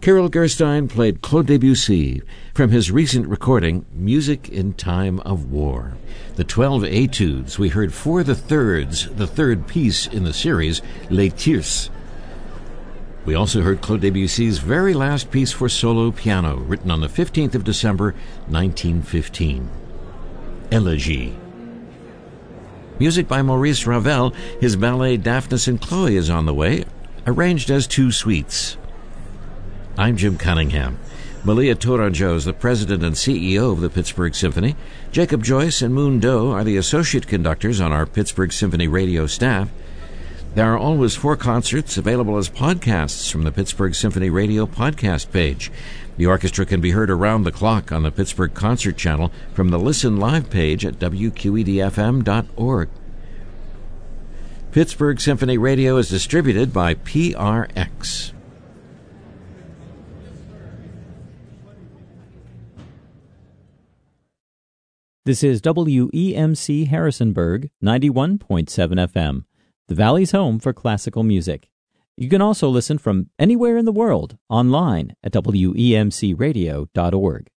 Carol Gerstein played Claude Debussy from his recent recording, Music in Time of War. The 12 Etudes we heard for the thirds, the third piece in the series, Les Tierces. We also heard Claude Debussy's very last piece for solo piano, written on the 15th of December, 1915, Elegy. Music by Maurice Ravel. His ballet Daphnis and Chloe is on the way, arranged as two suites. I'm Jim Cunningham. Malia Tourangeau is the president and CEO of the Pittsburgh Symphony. Jacob Joyce and Moon Doe are the associate conductors on our Pittsburgh Symphony radio staff. There are always 4 concerts available as podcasts from the Pittsburgh Symphony radio podcast page. The orchestra can be heard around the clock on the Pittsburgh Concert Channel from the Listen Live page at wqedfm.org. Pittsburgh Symphony Radio is distributed by PRX. This is WEMC Harrisonburg, 91.7 FM, the Valley's home for classical music. You can also listen from anywhere in the world online at WEMCradio.org.